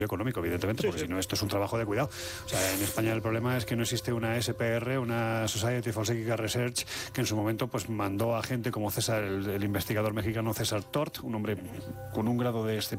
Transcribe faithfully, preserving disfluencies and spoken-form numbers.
económico, evidentemente, Sí, porque sí. si no, esto es un trabajo de cuidado. O sea, en España el problema es que no existe una S P R, una Society for Psychical Research, que en su momento pues mandó a gente como César, el, el investigador mexicano César Tort, un hombre con un grado de